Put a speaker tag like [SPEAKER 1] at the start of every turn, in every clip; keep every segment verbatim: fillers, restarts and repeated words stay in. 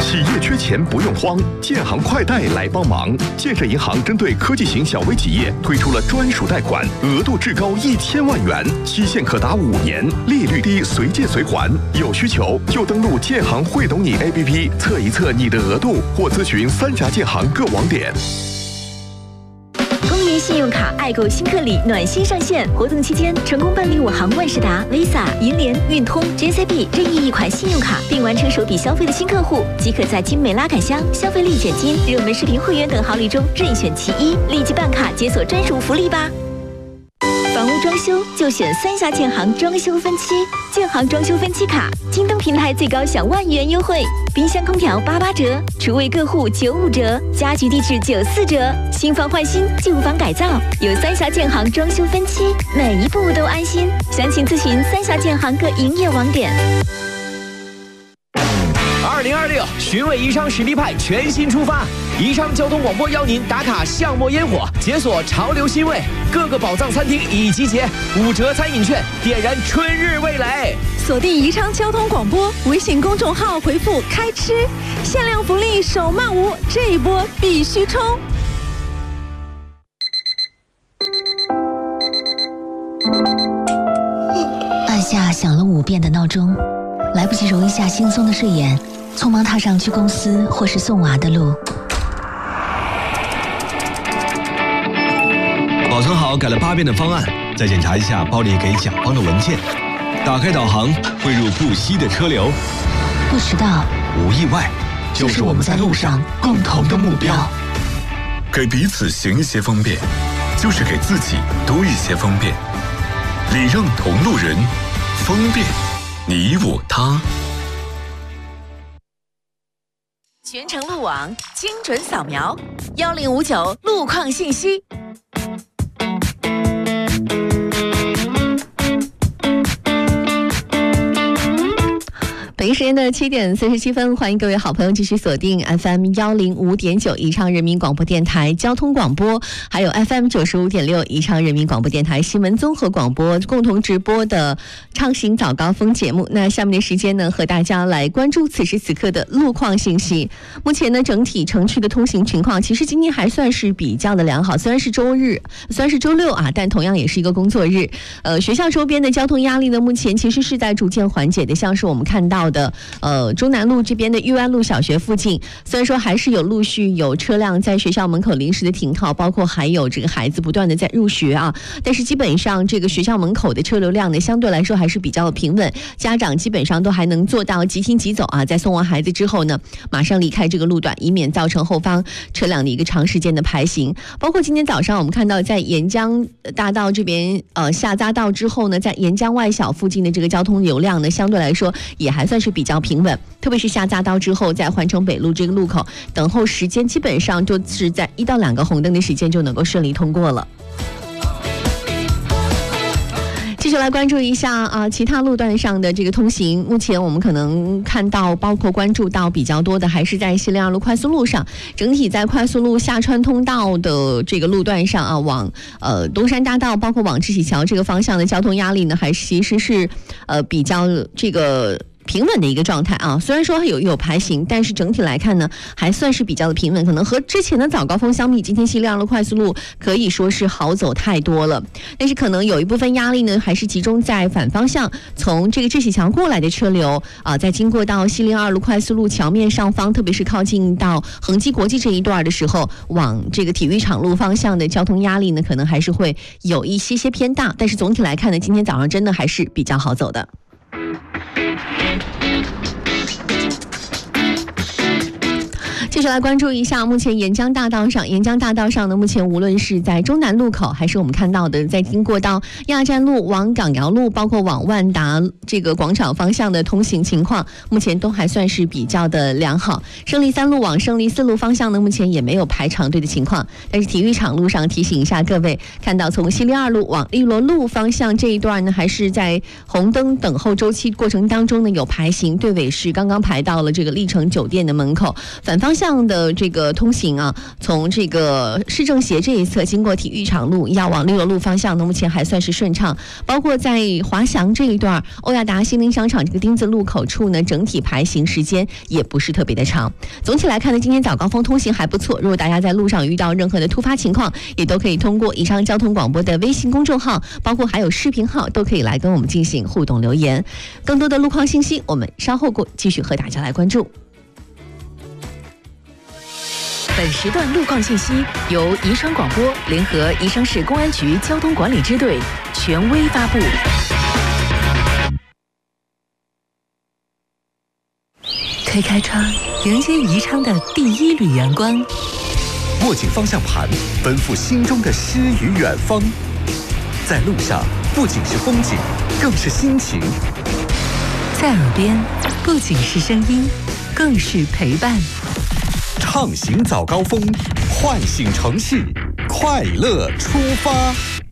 [SPEAKER 1] 企业缺钱不用慌，建行快贷来帮忙。建设银行针对科技型小微企业推出了专属贷款，额度至高一千万元，期限可达五年，利率低，随借随还。有需求就登录建行会懂你 A P P 测一测你的额度，或咨询三家建行各网点。
[SPEAKER 2] 公园信用卡爱购新客礼暖心上线，活动期间成功办理我行万事达、Visa、银联、运通、J C B 任意一款信用卡，并完成首笔消费的新客户，即可在精美拉杆箱、消费立减金、热门视频会员等好礼中任选其一，立即办卡解锁专属福利吧！房屋装修就选三峡建行装修分期，建行装修分期卡，京东平台最高享万元优惠，冰箱空调八八折，厨卫各户九五折，家居地质九四折，新房换新，旧房改造，有三峡建行装修分期，每一步都安心。详情咨询三峡建行各营业网点。
[SPEAKER 3] 二零二六寻味宜昌实力派全新出发，宜昌交通广播邀您打卡巷陌烟火，解锁潮流新味，各个宝藏餐厅已集结，五折餐饮券点燃春日味蕾。
[SPEAKER 4] 锁定宜昌交通广播微信公众号，回复开吃，限量福利手慢无，这一波必须冲！
[SPEAKER 5] 按下响了五遍的闹钟，来不及揉一下惺忪的睡眼，匆忙踏上去公司或是送娃的路。
[SPEAKER 6] 保存好改了八遍的方案，再检查一下包里给甲方的文件。打开导航，汇入不息的车流。
[SPEAKER 5] 不迟到，
[SPEAKER 6] 无意外，就是我们在路上共同的目标。
[SPEAKER 1] 给彼此行一些方便，就是给自己多一些方便。礼让同路人，方便你我他。
[SPEAKER 2] 全程路网精准扫描，幺零五九路况信息。北京时间的七点四十七分，欢迎各位好朋友继续锁定 F M 幺零五点九宜昌人民广播电台交通广播，还有 F M 九十五点六宜昌人民广播电台新闻综合广播共同直播的畅行早高峰节目。那下面的时间呢，和大家来关注此时此刻的路况信息。目前呢，整体城区的通行情况，其实今天还算是比较的良好，虽然是周日，虽然是周六啊，但同样也是一个工作日。呃，学校周边的交通压力呢，目前其实是在逐渐缓解的，像是我们看到的。的呃中南路这边的裕安路小学附近，虽然说还是有陆续有车辆在学校门口临时的停靠，包括还有这个孩子不断的在入学啊，但是基本上这个学校门口的车流量呢，相对来说还是比较平稳，家长基本上都还能做到即停即走啊，在送完孩子之后呢，马上离开这个路段，以免造成后方车辆的一个长时间的排行。包括今天早上我们看到在沿江大道这边呃下匝道之后呢，在沿江外小附近的这个交通流量呢，相对来说也还算是是比较平稳，特别是下匝道之后，在环城北路这个路口，等候时间基本上就是在一到两个红灯的时间就能够顺利通过了。继续来关注一下啊，其他路段上的这个通行。目前我们可能看到，包括关注到比较多的，还是在西陵二路快速路上。整体在快速路下川通道的这个路段上啊，往呃东山大道，包括往智喜桥这个方向的交通压力呢，还其实是呃比较这个平稳的一个状态啊，虽然说有有排行，但是整体来看呢，还算是比较的平稳。可能和之前的早高峰相比，今天西陵二路快速路可以说是好走太多了。但是可能有一部分压力呢，还是集中在反方向，从这个智喜桥过来的车流啊，在经过到西陵二路快速路桥面上方，特别是靠近到恒基国际这一段的时候，往这个体育场路方向的交通压力呢，可能还是会有一些些偏大。但是总体来看呢，今天早上真的还是比较好走的。接下来关注一下目前沿江大道上，沿江大道上呢，目前无论是在中南路口，还是我们看到的在经过到亚站路往港窑路，包括往万达这个广场方向的通行情况，目前都还算是比较的良好。胜利三路往胜利四路方向呢，目前也没有排长队的情况。但是体育场路上提醒一下各位，看到从西陵二路往利罗路方向这一段呢，还是在红灯等候周期过程当中呢有排行，队尾是刚刚排到了这个丽城酒店的门口，反方向上的这个通行啊，从这个市政协这一侧经过体育场路要往六楼路方向呢，目前还算是顺畅。包括在华翔这一段，欧亚达新林商场这个丁字路口处呢，整体排行时间也不是特别的长。总体来看呢，今天早高峰通行还不错。如果大家在路上遇到任何的突发情况，也都可以通过以上交通广播的微信公众号，包括还有视频号，都可以来跟我们进行互动留言。更多的路况信息，我们稍后过继续和大家来关注。
[SPEAKER 7] 本时段路况信息由宜昌广播联合宜昌市公安局交通管理支队权威发布。推开窗，迎接宜昌的第一缕阳光。
[SPEAKER 8] 握紧方向盘，奔赴心中的诗与远方。在路上，不仅是风景，更是心情。
[SPEAKER 7] 在耳边，不仅是声音，更是陪伴。
[SPEAKER 8] 畅行早高峰，唤醒城市，快乐出发。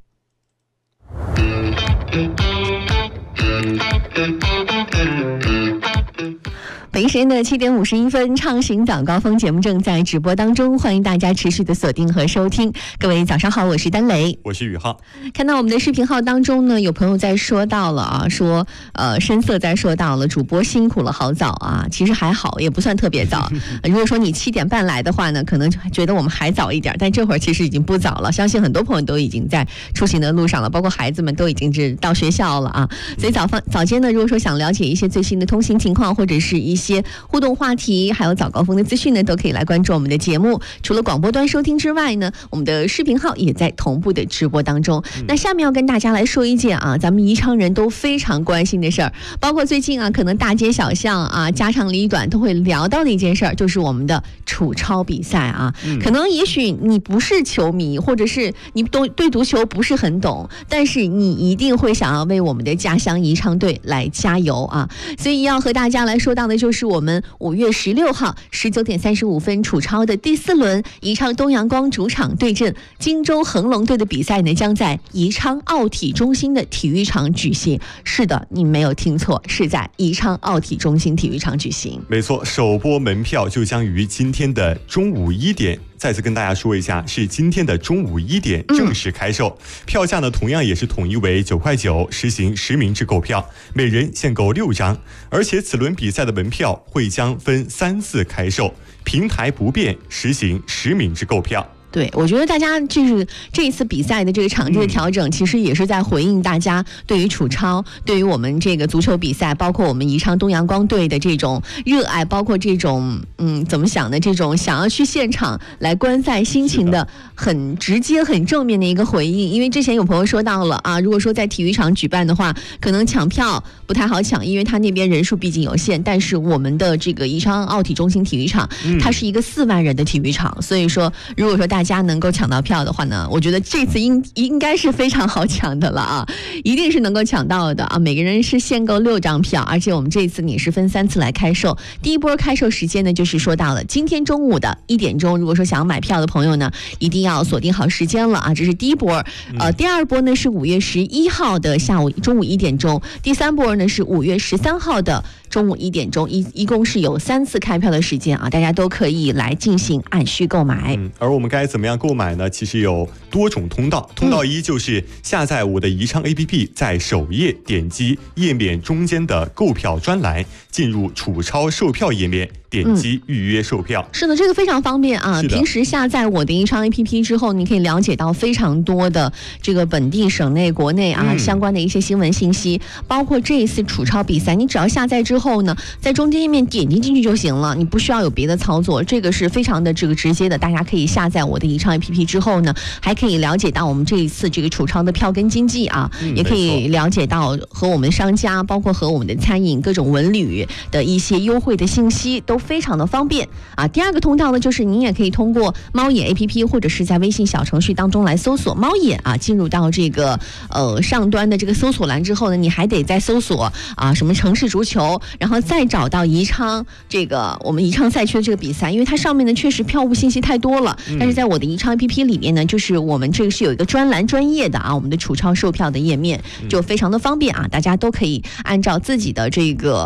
[SPEAKER 2] 北京时间的七点五十一分，畅行早高峰节目正在直播当中，欢迎大家持续的锁定和收听。各位早上好，我是丹雷，
[SPEAKER 9] 我是宇浩。
[SPEAKER 2] 看到我们的视频号当中呢，有朋友在说到了啊，说呃深色在说到了主播辛苦了，好早啊，其实还好，也不算特别早。如果说你七点半来的话呢，可能觉得我们还早一点，但这会儿其实已经不早了。相信很多朋友都已经在出行的路上了，包括孩子们都已经是到学校了啊。所以早放早间呢，如果说想了解一些最新的通行情况，或者是一些互动话题，还有早高峰的资讯呢，都可以来关注我们的节目。除了广播端收听之外呢，我们的视频号也在同步的直播当中。嗯、那下面要跟大家来说一件啊，咱们宜昌人都非常关心的事儿，包括最近啊，可能大街小巷啊，家长里短都会聊到的一件事儿，就是我们的楚超比赛啊。嗯、可能也许你不是球迷，或者是你都对足球不是很懂，但是你一定会想要为我们的家乡宜昌队来加油啊。所以要和大家来说到的就是我们五月十六号十九点三十五分楚超的第四轮宜昌东阳光主场对阵荆州恒隆队的比赛呢，将在宜昌奥体中心的体育场举行。是的，你没有听错，是在宜昌奥体中心体育场举行。
[SPEAKER 9] 没错，首播门票就将于今天的中午一点。再次跟大家说一下，是今天的中午一点正式开售，嗯、票价呢同样也是统一为九块九，实行实名制购票，每人限购六张。而且此轮比赛的门票会将分三次开售，平台不变，实行实名制购票。
[SPEAKER 2] 对，我觉得大家就是这一次比赛的这个场地的调整，其实也是在回应大家对于楚超、对于我们这个足球比赛，包括我们宜昌东阳光队的这种热爱，包括这种嗯怎么想的这种想要去现场来观赛心情的很直接、很正面的一个回应。因为之前有朋友说到了啊，如果说在体育场举办的话，可能抢票不太好抢，因为他那边人数毕竟有限。但是我们的这个宜昌奥体中心体育场，它是一个四万人的体育场，所以说如果说大家能够抢到票的话呢，我觉得这次应应该是非常好抢的了啊，一定是能够抢到的啊！每个人是限购六张票，而且我们这次也是分三次来开售。第一波开售时间呢，就是说到了今天中午的一点钟。如果说想要买票的朋友呢，一定要锁定好时间了啊！这是第一波，呃，第二波呢是五月十一号的下午中午一点钟，第三波呢是五月十三号的中午一点钟，一一共是有三次开票的时间啊，大家都可以来进行按需购买。
[SPEAKER 9] 嗯，而我们该怎么样购买呢？其实有多种通道。通道一就是下载我的宜昌 A P P， 在首页点击页面中间的购票专栏，进入楚超售票页面，点击预约售票。
[SPEAKER 2] 嗯、是的，这个非常方便啊！平时下载我的宜昌 A P P 之后，你可以了解到非常多的这个本地、省内、国内啊、嗯、相关的一些新闻信息，包括这一次楚超比赛，你只要下载之后呢，在中间页面点击进去就行了，你不需要有别的操作，这个是非常的这个直接的。大家可以下载我的宜昌 A P P 之后呢，还可以了解到我们这一次这个楚超的票根经济啊，嗯、也可以了解到和我们商家，包括和我们的餐饮、各种文旅的一些优惠的信息，都非常的方便啊。第二个通道呢，就是您也可以通过猫眼 A P P 或者是在微信小程序当中来搜索猫眼啊，进入到这个呃上端的这个搜索栏之后呢，你还得再搜索啊什么城市足球，然后再找到宜昌这个我们宜昌赛区的这个比赛，因为它上面呢确实票务信息太多了，嗯、但是在我的宜昌 A P P 里面呢，就是我们这个是有一个专栏专业的啊，我们的楚超售票的页面就非常的方便啊，大家都可以按照自己的这个呃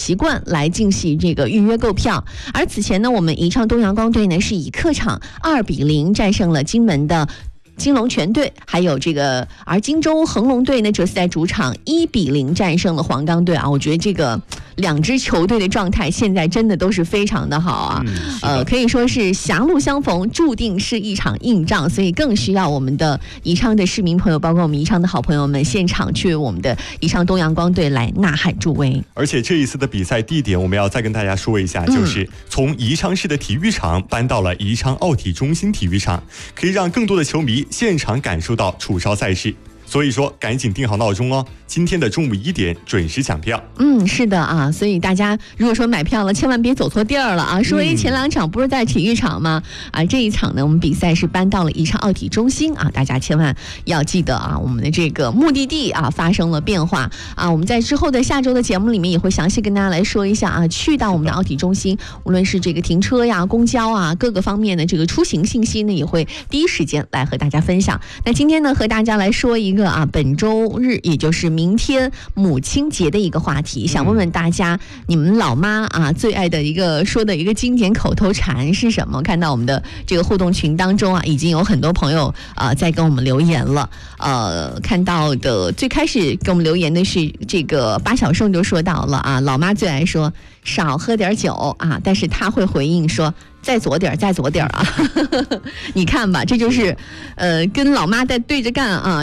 [SPEAKER 2] 习惯来进行这个预约购票。而此前呢，我们宜昌东阳光队呢是以客场二比零战胜了金门的金龙泉队，还有这个而荆州恒隆队呢，则是在主场一比零战胜了黄冈队啊。我觉得这个两支球队的状态现在真的都是非常的好啊，嗯、呃，可以说是狭路相逢，注定是一场硬仗，所以更需要我们的宜昌的市民朋友，包括我们宜昌的好朋友们，现场去我们的宜昌东阳光队来呐喊助威。
[SPEAKER 9] 而且这一次的比赛地点，我们要再跟大家说一下，就是从宜昌市的体育场搬到了宜昌奥体中心体育场，可以让更多的球迷现场感受到楚哨赛事。所以说赶紧定好闹钟哦，今天的中午一点准时抢票。
[SPEAKER 2] 嗯，是的啊，所以大家如果说买票了，千万别走错地儿了啊。说诶，前两场不是在体育场吗？啊，这一场呢，我们比赛是搬到了宜昌奥体中心啊，大家千万要记得啊，我们的这个目的地啊发生了变化啊。我们在之后的下周的节目里面也会详细跟大家来说一下啊，去到我们的奥体中心，无论是这个停车呀、公交啊各个方面的这个出行信息呢，也会第一时间来和大家分享。那今天呢，和大家来说一个啊，本周日也就是明天母亲节的一个话题，想问问大家，你们老妈啊最爱的一个说的一个经典口头禅是什么？看到我们的这个互动群当中啊，已经有很多朋友啊、呃、在跟我们留言了。呃，看到的最开始给我们留言的是这个八小胜就说到了啊，老妈最爱说少喝点酒啊，但是他会回应说再左点再左点啊。你看吧，这就是呃跟老妈在对着干啊。